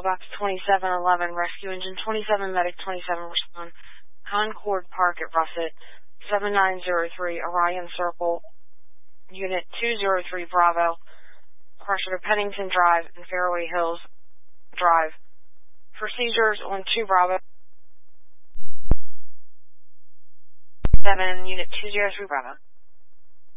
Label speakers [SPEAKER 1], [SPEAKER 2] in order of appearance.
[SPEAKER 1] Box 2711, Rescue Engine 27, Medic 27, respond. Concord Park at Russet, 7903, Orion Circle, Unit 203, Bravo. Crusher to Pennington Drive and Fairway Hills Drive. Procedures on 2 Bravo. 7, Unit 203, Bravo.